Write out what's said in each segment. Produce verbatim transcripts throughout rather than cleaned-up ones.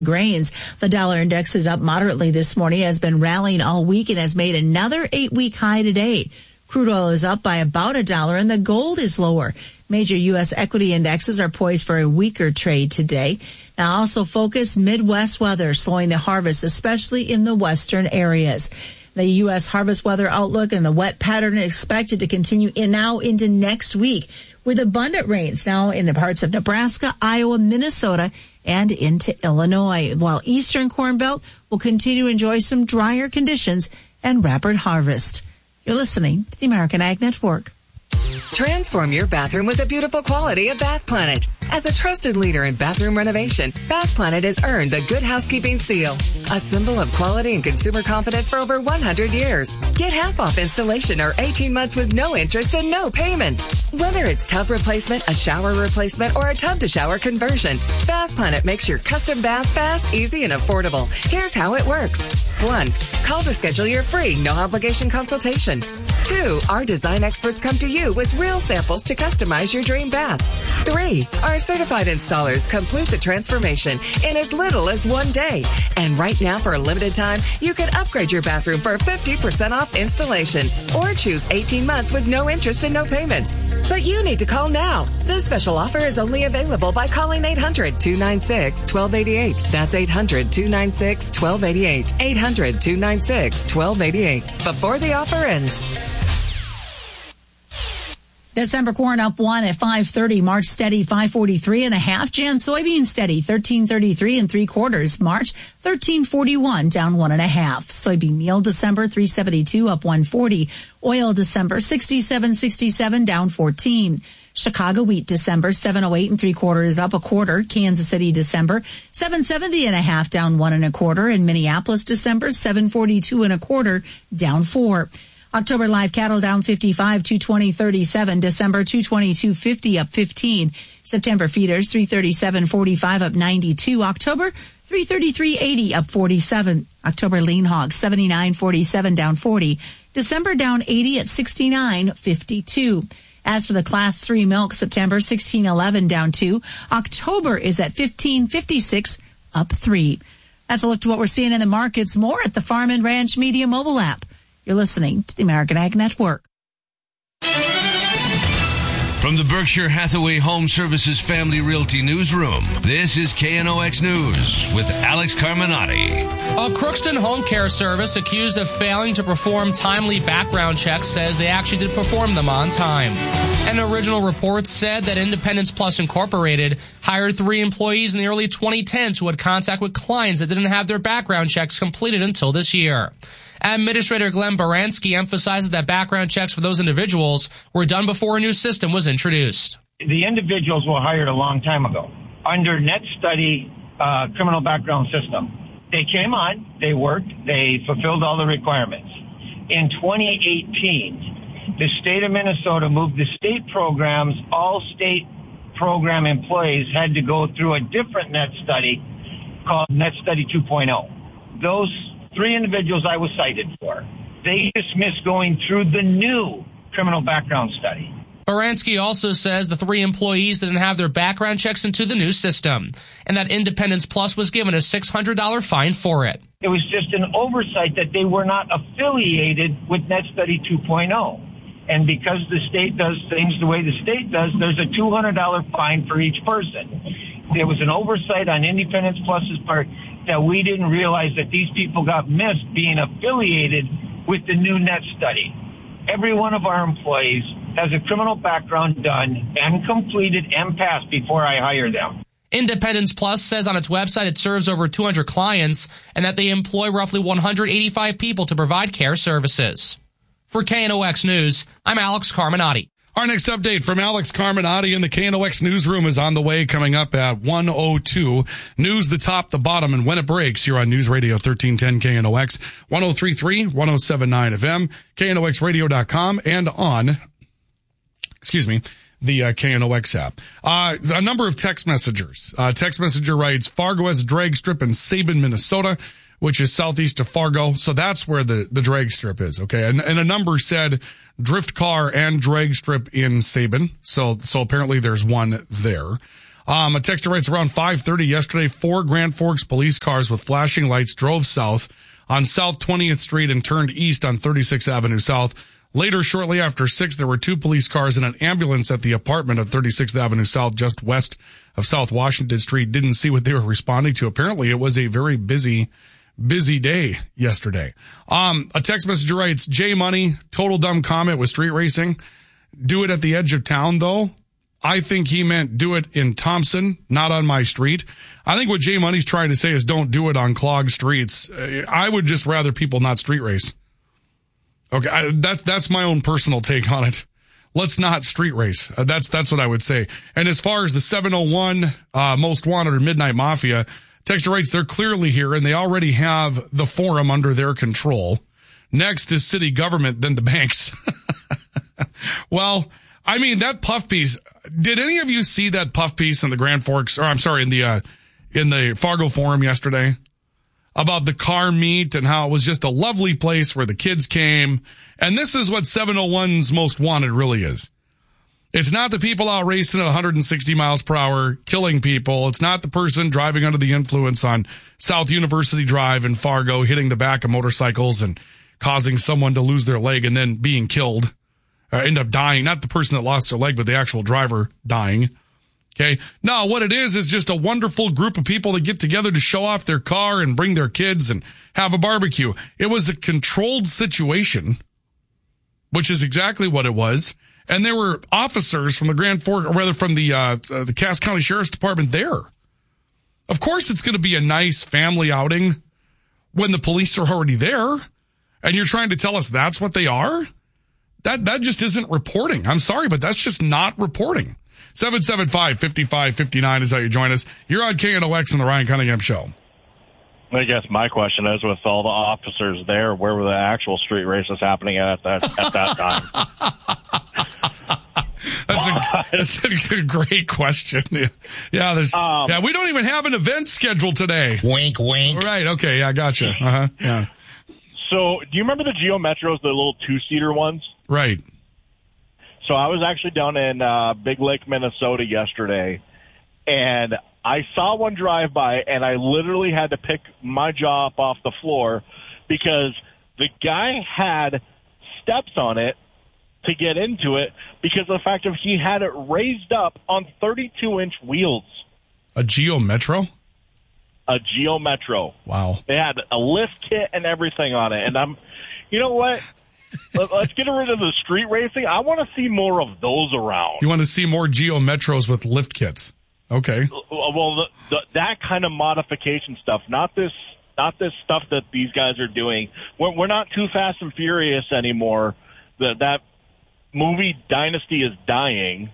grains. The dollar index is up moderately this morning, has been rallying all week and has made another eight-week high today. Crude oil is up by about a dollar and the gold is lower. Major U S equity indexes are poised for a weaker trade today. Now also focus Midwest weather, slowing the harvest, especially in the western areas. The U S harvest weather outlook and the wet pattern is expected to continue in now into next week, with abundant rains now in the parts of Nebraska, Iowa, Minnesota, and into Illinois, while eastern Corn Belt will continue to enjoy some drier conditions and rapid harvest. You're listening to the American Ag Network. Transform your bathroom with the beautiful quality of Bath Planet. As a trusted leader in bathroom renovation, Bath Planet has earned the Good Housekeeping Seal, a symbol of quality and consumer confidence for over one hundred years. Get half off installation or eighteen months with no interest and no payments. Whether it's tub replacement, a shower replacement, or a tub-to-shower conversion, Bath Planet makes your custom bath fast, easy, and affordable. Here's how it works. One, call to schedule your free, no-obligation consultation. Two, our design experts come to you with real samples to customize your dream bath. Three, our certified installers complete the transformation in as little as one day. And right now, for a limited time, you can upgrade your bathroom for fifty percent off installation or choose eighteen months with no interest and no payments. But you need to call now. This special offer is only available by calling eight hundred, two nine six, one two eight eight. That's eight hundred, two nine six, one two eight eight. eight hundred, two nine six, one two eight eight. Before the offer ends. December corn up one at five thirty. March steady five forty-three and a half. Jan soybean steady thirteen thirty-three and three quarters. March thirteen forty-one, down one and a half. Soybean meal December three seventy-two, up one forty. Oil December sixty-seven sixty-seven, down fourteen. Chicago wheat December seven oh eight and three quarters, up a quarter. Kansas City December seven seventy and a half, down one and a quarter. And Minneapolis December seven forty-two and a quarter, down four. October live cattle down fifty-five, two twenty thirty-seven. December two twenty-two fifty, up fifteen. September feeders three thirty-seven forty-five, up ninety-two. October three thirty-three eighty, up forty-seven. October lean hogs seventy-nine forty-seven, down forty. December down eighty at sixty-nine fifty-two. As for the class three milk, September sixteen eleven, down two. October is at fifteen fifty-six, up three. That's a look to what we're seeing in the markets. More at the Farm and Ranch Media mobile app. You're listening to the American Ag Network. From the Berkshire Hathaway Home Services Family Realty Newsroom, this is K N O X News with Alex Carminati. A Crookston Home Care Service accused of failing to perform timely background checks says they actually did perform them on time. An original report said that Independence Plus Incorporated hired three employees in the early twenty tens who had contact with clients that didn't have their background checks completed until this year. Administrator Glenn Baranski emphasizes that background checks for those individuals were done before a new system was introduced. The individuals were hired a long time ago under Net Study uh, criminal background system. They came on, they worked, they fulfilled all the requirements. In twenty eighteen, the state of Minnesota moved the state programs. All state program employees had to go through a different Net Study called Net Study two point oh. Those three individuals I was cited for, they dismissed going through the new criminal background study. Baranski also says the three employees didn't have their background checks into the new system, and that Independence Plus was given a six hundred dollars fine for it. It was just an oversight that they were not affiliated with Net Study two point oh. And because the state does things the way the state does, there's a two hundred dollars fine for each person. There was an oversight on Independence Plus's part that we didn't realize that these people got missed being affiliated with the new Net Study. Every one of our employees has a criminal background done and completed and passed before I hire them. Independence Plus says on its website it serves over two hundred clients and that they employ roughly one hundred eighty-five people to provide care services. For K N O X News, I'm Alex Carminati. Our next update from Alex Carminati in the K N O X newsroom is on the way, coming up at one oh two. News, the top, the bottom, and when it breaks, you're on News Radio thirteen ten K N O X, one oh three point three, one oh seven point nine F M, K N O X radio dot com, and on, excuse me, the uh, K N O X app. Uh, a number of text messengers. Uh, text messenger writes, Fargo has a drag strip in Sabin, Minnesota, which is southeast of Fargo. So that's where the, the drag strip is. Okay. And, and a number said drift car and drag strip in Sabin. So, so apparently there's one there. Um, a texter writes around five thirty yesterday, four Grand Forks police cars with flashing lights drove south on South twentieth Street and turned east on thirty-sixth Avenue South. Later, shortly after six, there were two police cars and an ambulance at the apartment at thirty-sixth Avenue South, just west of South Washington Street. Didn't see what they were responding to. Apparently, it was a very busy, busy day yesterday. Um, a text messenger writes, J Money, total dumb comment with street racing. Do it at the edge of town, though. I think he meant do it in Thompson, not on my street. I think what J Money's trying to say is don't do it on clogged streets. I would just rather people not street race. Okay, I, that's that's my own personal take on it. Let's not street race. Uh, that's that's what I would say. And as far as the seven oh one uh, Most Wanted or Midnight Mafia, texter writes, they're clearly here and they already have the forum under their control. Next is city government, then the banks. Well, I mean, that puff piece, did any of you see that puff piece in the Grand Forks, or I'm sorry, in the, uh, in the Fargo Forum yesterday about the car meet and how it was just a lovely place where the kids came? And this is what seven oh one's Most Wanted really is. It's not the people out racing at one hundred sixty miles per hour, killing people. It's not the person driving under the influence on South University Drive in Fargo, hitting the back of motorcycles and causing someone to lose their leg and then being killed. Uh, end up dying, not the person that lost their leg, but the actual driver dying. Okay. No, what it is is just a wonderful group of people that get together to show off their car and bring their kids and have a barbecue. It was a controlled situation, which is exactly what it was. And there were officers from the Grand Forks, or rather from the, uh, uh, the Cass County Sheriff's Department there. Of course, it's going to be a nice family outing when the police are already there. And you're trying to tell us that's what they are? That that just isn't reporting. I'm sorry, but that's just not reporting. seven seven five, five five five nine is how you join us. You're on K N O X and the Ryan Cunningham Show. I guess my question is, with all the officers there, where were the actual street races happening at that at that time? That's a, that's a good, great question. Yeah, yeah, there's, um, yeah, we don't even have an event scheduled today. Wink, wink. Right, okay, yeah, gotcha. Uh-huh, yeah. So, do you remember the Geo Metros, the little two-seater ones? Right. So, I was actually down in uh, Big Lake, Minnesota yesterday, and I saw one drive by, and I literally had to pick my jaw up off the floor because the guy had steps on it to get into it because of the fact of he had it raised up on thirty-two inch wheels. A Geo Metro? A Geo Metro. Wow. They had a lift kit and everything on it. And I'm, you know what? Let's get rid of the street racing. I want to see more of those around. You want to see more Geo Metros with lift kits? Okay. Well, the, the, that kind of modification stuff, not this, not this stuff that these guys are doing. We're, we're not Too Fast and Furious anymore. The, that movie Dynasty is dying.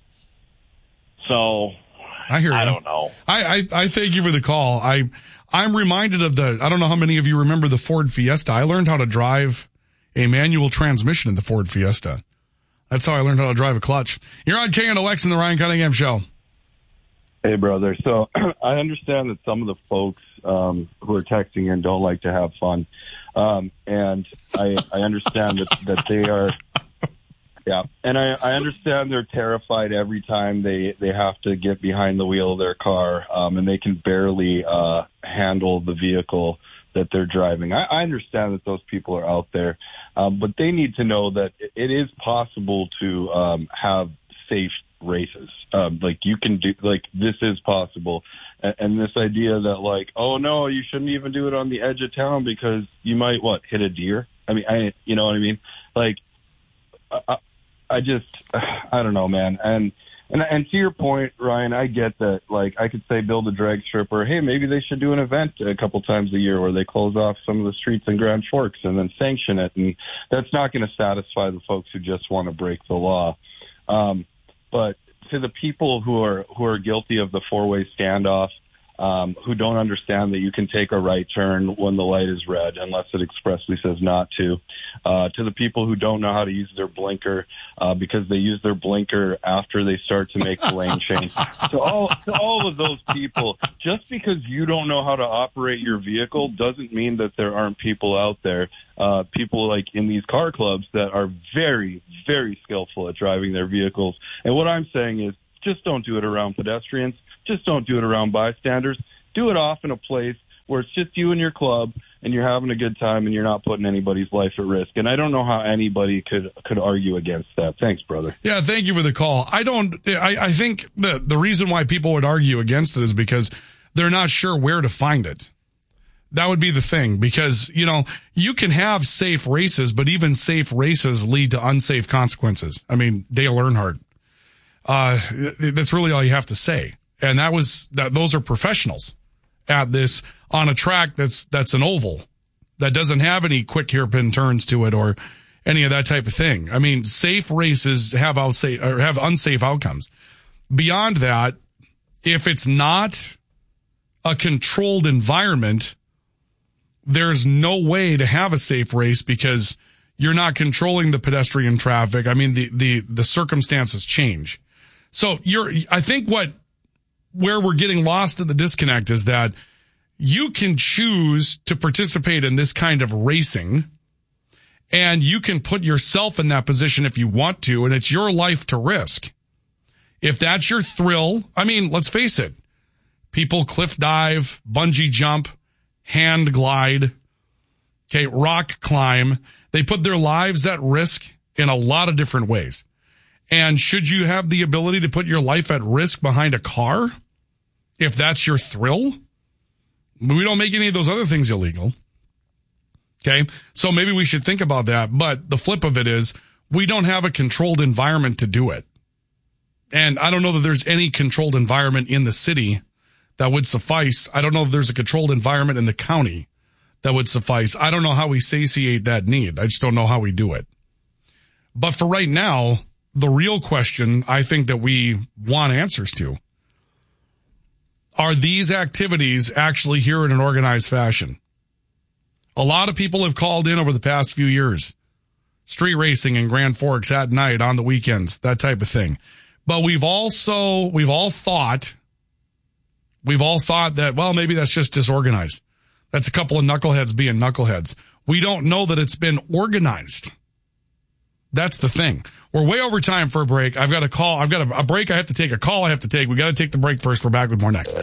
So I hear you. I don't know. I, I, I thank you for the call. I, I'm reminded of the, I don't know how many of you remember the Ford Fiesta. I learned how to drive a manual transmission in the Ford Fiesta. That's how I learned how to drive a clutch. You're on K N O X and the Ryan Cunningham Show. Hey, brother. So I understand that some of the folks um, who are texting in don't like to have fun. Um, and I, I understand that, that they are, yeah. And I, I understand they're terrified every time they, they have to get behind the wheel of their car, um, and they can barely uh, handle the vehicle that they're driving. I, I understand that those people are out there, um, but they need to know that it is possible to um, have safe races. Um, like you can do, like this is possible. And, and this idea that like, oh no, you shouldn't even do it on the edge of town because you might, what, hit a deer? I mean, I, you know what I mean? Like, I, I just, I don't know, man. And, and, and to your point, Ryan, I get that, like, I could say build a drag strip or, hey, maybe they should do an event a couple times a year where they close off some of the streets in Grand Forks and then sanction it. And that's not going to satisfy the folks who just want to break the law. Um, But to the people who are who are guilty of the four-way standoff, um, who don't understand that you can take a right turn when the light is red unless it expressly says not to, uh, to the people who don't know how to use their blinker uh, because they use their blinker after they start to make the lane change. So all, to all of those people, just because you don't know how to operate your vehicle doesn't mean that there aren't people out there, uh, people like in these car clubs that are very, very skillful at driving their vehicles. And what I'm saying is, just don't do it around pedestrians. Just don't do it around bystanders. Do it off in a place where it's just you and your club and you're having a good time and you're not putting anybody's life at risk. And I don't know how anybody could could argue against that. Thanks, brother. Yeah, thank you for the call. I don't, I, I think the, the reason why people would argue against it is because they're not sure where to find it. That would be the thing, because, you know, you can have safe races, but even safe races lead to unsafe consequences. I mean, Dale Earnhardt. Uh, that's really all you have to say. And that was, that those are professionals at this on a track that's, that's an oval that doesn't have any quick hairpin turns to it or any of that type of thing. I mean, safe races have unsafe, or have unsafe outcomes. Beyond that, if it's not a controlled environment, there's no way to have a safe race because you're not controlling the pedestrian traffic. I mean, the, the, the circumstances change. So you're, I think what, where we're getting lost in the disconnect is that you can choose to participate in this kind of racing and you can put yourself in that position if you want to, and it's your life to risk. If that's your thrill, I mean, let's face it. People cliff dive, bungee jump, hand glide, okay, rock climb. They put their lives at risk in a lot of different ways. And should you have the ability to put your life at risk behind a car, if that's your thrill? We don't make any of those other things illegal. Okay, so maybe we should think about that. But the flip of it is we don't have a controlled environment to do it. And I don't know that there's any controlled environment in the city that would suffice. I don't know if there's a controlled environment in the county that would suffice. I don't know how we satiate that need. I just don't know how we do it. But for right now, the real question I think that we want answers to, are these activities actually here in an organized fashion? A lot of people have called in over the past few years. Street racing in Grand Forks at night, on the weekends, that type of thing. But we've also, we've all thought, we've all thought that, well, maybe that's just disorganized. That's a couple of knuckleheads being knuckleheads. We don't know that it's been organized. That's the thing. We're way over time for a break. I've got a call. I've got a, a break. I have to take a call. I have to take. We got to take the break first. We're back with more next.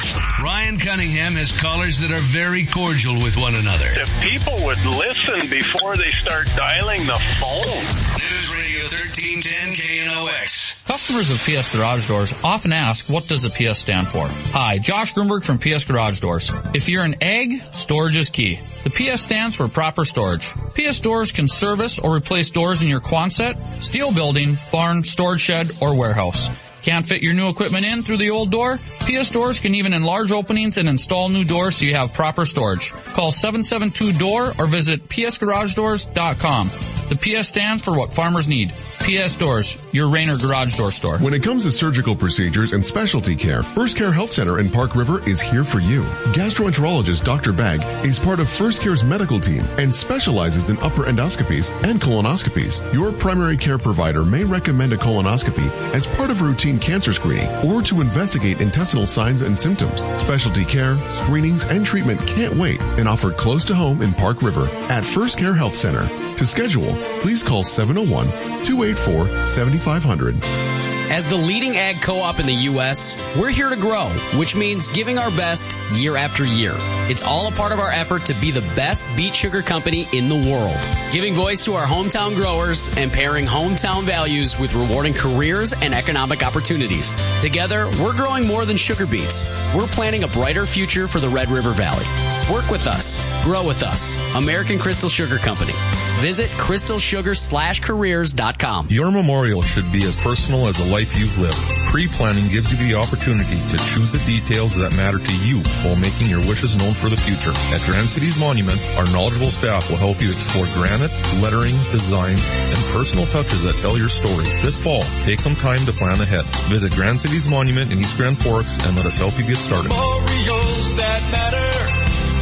Ryan Cunningham has callers that are very cordial with one another. If people would listen before they start dialing the phone. News Radio thirteen ten K N O X. Customers of P S Garage Doors often ask, what does the P S stand for? Hi, Josh Grunberg from P S Garage Doors. If you're an egg, storage is key. The P S stands for proper storage. P S Doors can service or replace doors in your Quonset, steel building, barn, storage shed, or warehouse. Can't fit your new equipment in through the old door? P S Doors can even enlarge openings and install new doors so you have proper storage. Call seven seven two D O O R or visit p s garage doors dot com. The P S stands for what farmers need. P S Doors, your Rainer garage door store. When it comes to surgical procedures and specialty care, First Care Health Center in Park River is here for you. Gastroenterologist Doctor Bagg is part of First Care's medical team and specializes in upper endoscopies and colonoscopies. Your primary care provider may recommend a colonoscopy as part of routine cancer screening or to investigate intestinal signs and symptoms. Specialty care, screenings, and treatment can't wait and offered close to home in Park River at First Care Health Center. To schedule, please call seven oh one, two eight four, seven five zero zero. As the leading ag co-op in the U S, we're here to grow, which means giving our best year after year. It's all a part of our effort to be the best beet sugar company in the world, giving voice to our hometown growers and pairing hometown values with rewarding careers and economic opportunities. Together, we're growing more than sugar beets. We're planning a brighter future for the Red River Valley. Work with us. Grow with us. American Crystal Sugar Company. Visit crystal sugar slash careers dot com. Your memorial should be as personal as a life you've lived. Pre-planning gives you the opportunity to choose the details that matter to you while making your wishes known for the future. At Grand Cities Monument, our knowledgeable staff will help you explore granite, lettering, designs, and personal touches that tell your story. This fall, take some time to plan ahead. Visit Grand Cities Monument in East Grand Forks and let us help you get started. Memorials that matter.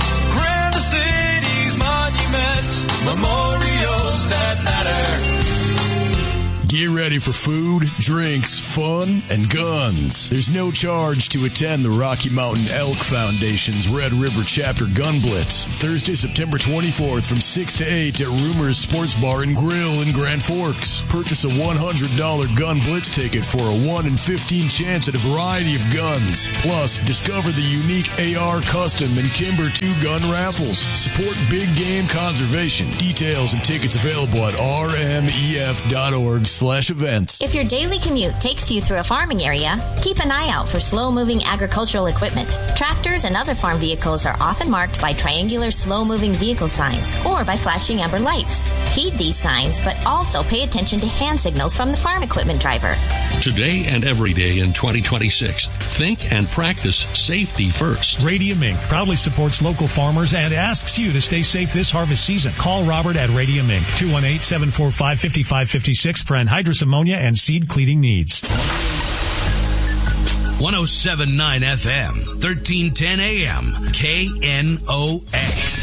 Grand Cities Monument. Memorials that matter. Get ready for food, drinks, fun, and guns. There's no charge to attend the Rocky Mountain Elk Foundation's Red River Chapter Gun Blitz, Thursday, September twenty-fourth from six to eight at Rumors Sports Bar and Grill in Grand Forks. Purchase a one hundred dollars Gun Blitz ticket for a one in fifteen chance at a variety of guns. Plus, discover the unique A R Custom and Kimber two gun raffles. Support big game conservation. Details and tickets available at r m e f dot org slash events. If your daily commute takes you through a farming area, keep an eye out for slow-moving agricultural equipment. Tractors and other farm vehicles are often marked by triangular slow-moving vehicle signs or by flashing amber lights. Heed these signs, but also pay attention to hand signals from the farm equipment driver. Today and every day in twenty twenty-six, think and practice safety first. Radium Incorporated proudly supports local farmers and asks you to stay safe this harvest season. Call Robert at Radium Incorporated, two one eight, seven four five, five five five six for anhydrous ammonia and seed cleaning needs. one oh seven point nine F M, thirteen ten A M, K N O X.